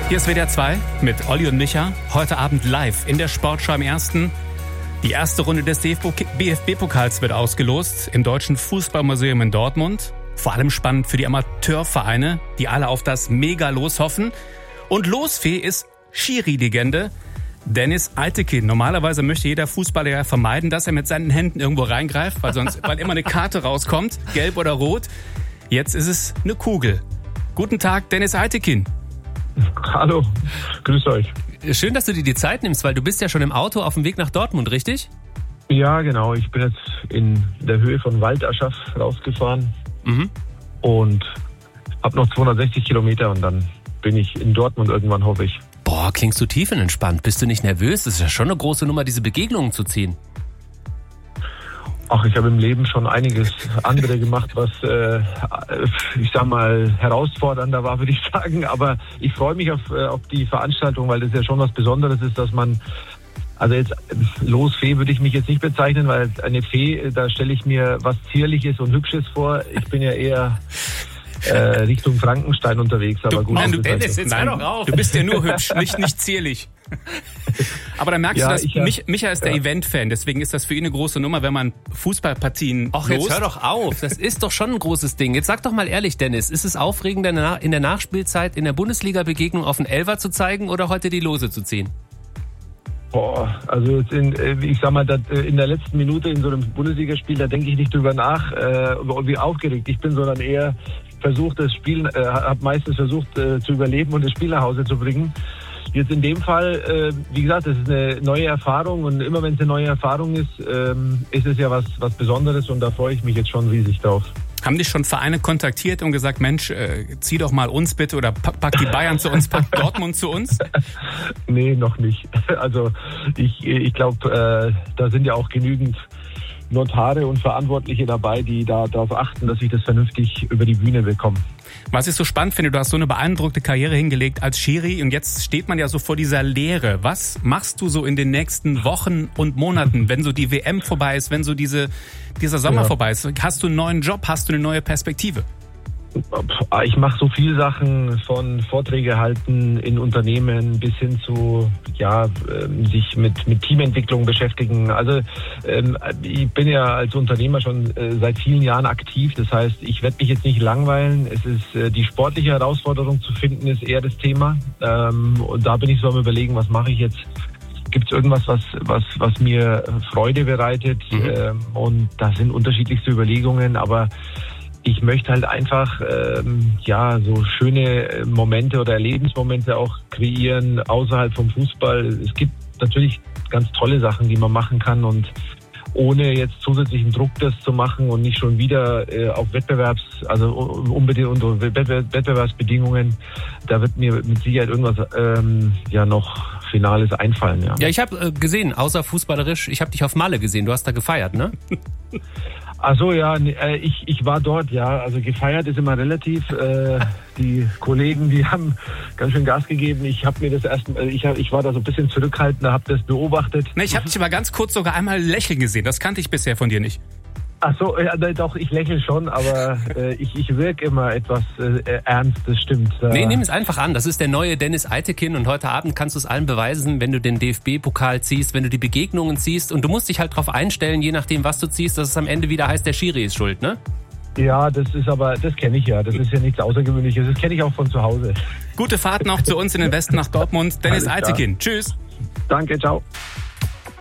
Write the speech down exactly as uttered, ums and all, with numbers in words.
Hier ist W D R zwei mit Olli und Micha. Heute Abend live in der Sportschau im Ersten. Die erste Runde des B F B-Pokals wird ausgelost im Deutschen Fußballmuseum in Dortmund. Vor allem spannend für die Amateurvereine, die alle auf das Mega-Los hoffen. Und Losfee ist Schiri-Legende Dennis Eitekin. Normalerweise möchte jeder Fußballer ja vermeiden, dass er mit seinen Händen irgendwo reingreift, weil sonst weil immer eine Karte rauskommt, gelb oder rot. Jetzt ist es eine Kugel. Guten Tag, Dennis Eitekin. Hallo, grüß euch. Schön, dass du dir die Zeit nimmst, weil du bist ja schon im Auto auf dem Weg nach Dortmund, richtig? Ja, genau. Ich bin jetzt in der Höhe von Waldaschach rausgefahren mhm. und habe noch zweihundertsechzig Kilometer und dann bin ich in Dortmund irgendwann, hoffe ich. Boah, klingst du tiefenentspannt. Bist du nicht nervös? Das ist ja schon eine große Nummer, diese Begegnungen zu ziehen. Ach, ich habe im Leben schon einiges andere gemacht, was, äh, ich sag mal, herausfordernder war, würde ich sagen. Aber ich freue mich auf, äh, auf die Veranstaltung, weil das ja schon was Besonderes ist, dass man, also jetzt Losfee würde ich mich jetzt nicht bezeichnen, weil eine Fee, da stelle ich mir was Zierliches und Hübsches vor. Ich bin ja eher äh, Richtung Frankenstein unterwegs. Aber du, gut, nein, du, Dennis, jetzt hör doch auf. Du bist ja nur hübsch, nicht, nicht zierlich. Aber da merkst ja, du, dass ich, Mich, Micha ist der ja. Event-Fan, deswegen ist das für ihn eine große Nummer, wenn man Fußballpartien Ach, jetzt hör doch auf, das ist doch schon ein großes Ding. Jetzt sag doch mal ehrlich, Dennis, ist es aufregender in der Nachspielzeit in der Bundesliga-Begegnung auf den Elfer zu zeigen oder heute die Lose zu ziehen? Boah, also jetzt in, ich sag mal, in der letzten Minute in so einem Bundesligaspiel, da denke ich nicht drüber nach, wie aufgeregt ich bin, sondern eher versucht, das Spiel, äh, habe meistens versucht äh, zu überleben und das Spiel nach Hause zu bringen. Jetzt in dem Fall, äh, wie gesagt, das ist eine neue Erfahrung und immer wenn es eine neue Erfahrung ist, ähm, ist es ja was, was Besonderes und da freue ich mich jetzt schon riesig drauf. Haben dich schon Vereine kontaktiert und gesagt, Mensch, äh, zieh doch mal uns bitte oder pack, pack die Bayern zu uns, pack Dortmund zu uns? Nee, noch nicht. Also ich, ich glaube, äh, da sind ja auch genügend Notare und Verantwortliche dabei, die da darauf achten, dass ich das vernünftig über die Bühne bekomme. Was ich so spannend finde, du hast so eine beeindruckte Karriere hingelegt als Schiri und jetzt steht man ja so vor dieser Leere. Was machst du so in den nächsten Wochen und Monaten, wenn so die W M vorbei ist, wenn so diese, dieser Sommer ja. vorbei ist? Hast du einen neuen Job, hast du eine neue Perspektive? Ich mache so viele Sachen, von Vorträge halten in Unternehmen bis hin zu ja sich mit mit Teamentwicklung beschäftigen. Also ähm, ich bin ja als Unternehmer schon äh, seit vielen Jahren aktiv. Das heißt, ich werde mich jetzt nicht langweilen. Es ist äh, die sportliche Herausforderung zu finden, ist eher das Thema. Ähm, und da bin ich so am Überlegen, was mache ich jetzt? Gibt es irgendwas, was was was mir Freude bereitet? Mhm. Ähm, und da sind unterschiedlichste Überlegungen, aber ich möchte halt einfach ähm, ja so schöne Momente oder Erlebnismomente auch kreieren außerhalb vom Fußball. Es gibt natürlich ganz tolle Sachen, die man machen kann und ohne jetzt zusätzlichen Druck das zu machen und nicht schon wieder äh, auf Wettbewerbs, also unbedingt unter Wettbewerbsbedingungen, da wird mir mit Sicherheit irgendwas ähm, ja noch Finales einfallen. Ja, ja ich habe äh, gesehen, außer fußballerisch, ich habe dich auf Malle gesehen, du hast da gefeiert, ne? Ach so, ja, ich, ich war dort, ja. Also gefeiert ist immer relativ. Äh, die Kollegen, die haben ganz schön Gas gegeben. Ich habe mir das erst, ich, hab, ich war da so ein bisschen zurückhaltender, habe das beobachtet. Ne, ich habe dich aber ganz kurz sogar einmal lächeln gesehen. Das kannte ich bisher von dir nicht. Ach so, ja, doch, ich lächle schon, aber äh, ich, ich wirke immer etwas äh, ernst, das stimmt. Nee, nimm es einfach an. Das ist der neue Dennis Eitekin und heute Abend kannst du es allen beweisen, wenn du den D F B-Pokal ziehst, wenn du die Begegnungen ziehst und du musst dich halt drauf einstellen, je nachdem, was du ziehst, dass es am Ende wieder heißt, der Schiri ist schuld, ne? Ja, das ist aber, das kenne ich ja. Das ist ja nichts Außergewöhnliches. Das kenne ich auch von zu Hause. Gute Fahrten auch zu uns in den Westen nach Dortmund. Dennis Eitekin. Tschüss. Danke, ciao.